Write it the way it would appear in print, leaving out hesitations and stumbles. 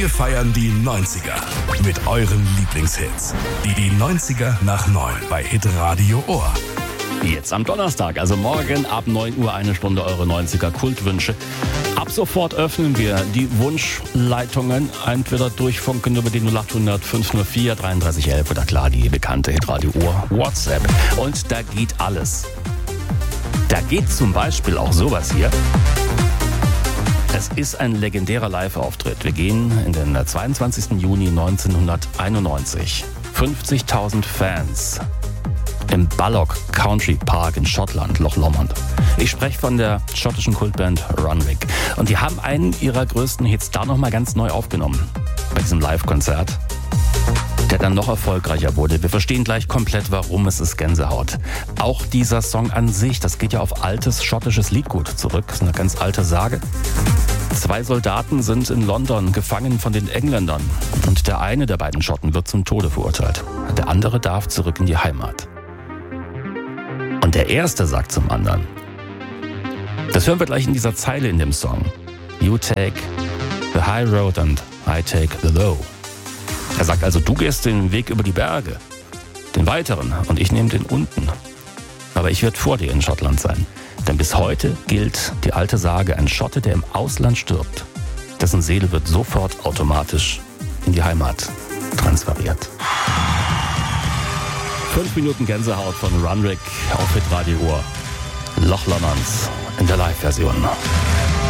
Wir feiern die 90er mit euren Lieblingshits. Die 90er nach 9 bei Hitradio Ohr. Jetzt am Donnerstag, also morgen ab 9 Uhr eine Stunde eure 90er Kultwünsche. Ab sofort öffnen wir die Wunschleitungen, entweder durchfunken über die 0800 504 3311 oder klar die bekannte Hitradio Ohr WhatsApp. Und da geht alles. Da geht zum Beispiel auch sowas hier. Es ist ein legendärer Live-Auftritt. Wir gehen in den 22. Juni 1991. 50.000 Fans im Ballock Country Park in Schottland, Loch Lomond. Ich spreche von der schottischen Kultband Runrig. Und die haben einen ihrer größten Hits da nochmal ganz neu aufgenommen. Bei diesem Live-Konzert, der dann noch erfolgreicher wurde. Wir verstehen gleich komplett, warum. Es ist Gänsehaut. Auch dieser Song an sich, das geht ja auf altes schottisches Liedgut zurück. Das ist eine ganz alte Sage. 2 Soldaten sind in London gefangen von den Engländern. Und der eine der beiden Schotten wird zum Tode verurteilt. Der andere darf zurück in die Heimat. Und der Erste sagt zum anderen. Das hören wir gleich in dieser Zeile in dem Song. You take the high road and I take the low. Er sagt also, du gehst den Weg über die Berge, den weiteren, und ich nehme den unten. Aber ich werde vor dir in Schottland sein. Denn bis heute gilt die alte Sage, ein Schotte, der im Ausland stirbt, dessen Seele wird sofort automatisch in die Heimat transferiert. 5 Minuten Gänsehaut von Runrig auf Hitradio Ohr. Loch Lomond in der Live-Version.